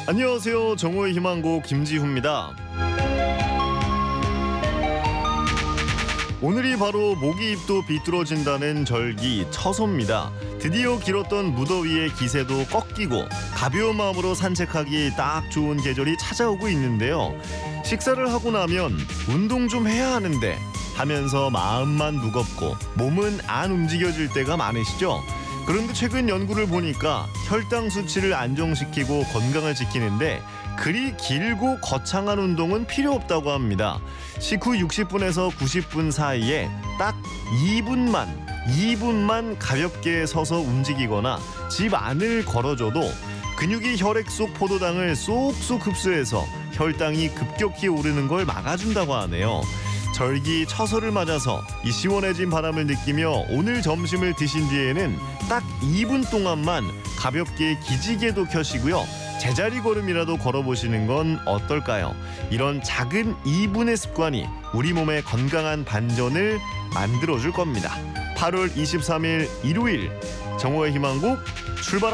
안녕하세요. 정오의 희망곡 김지후입니다. 오늘이 바로 모기 입도 비뚤어진다는 절기 처소입니다. 드디어 길었던 무더위의 기세도 꺾이고 가벼운 마음으로 산책하기 딱 좋은 계절이 찾아오고 있는데요. 식사를 하고 나면 운동 좀 해야 하는데 하면서 마음만 무겁고 몸은 안 움직여질 때가 많으시죠? 그런데 최근 연구를 보니까 혈당 수치를 안정시키고 건강을 지키는데 그리 길고 거창한 운동은 필요 없다고 합니다. 식후 60분에서 90분 사이에 딱 2분만 가볍게 서서 움직이거나 집 안을 걸어줘도 근육이 혈액 속 포도당을 쏙쏙 흡수해서 혈당이 급격히 오르는 걸 막아준다고 하네요. 절기 처서를 맞아서 이 시원해진 바람을 느끼며 오늘 점심을 드신 뒤에는 딱 2분 동안만 가볍게 기지개도 켜시고요. 제자리 걸음이라도 걸어보시는 건 어떨까요? 이런 작은 2분의 습관이 우리 몸의 건강한 반전을 만들어줄 겁니다. 8월 23일 일요일 정오의 희망곡 출발!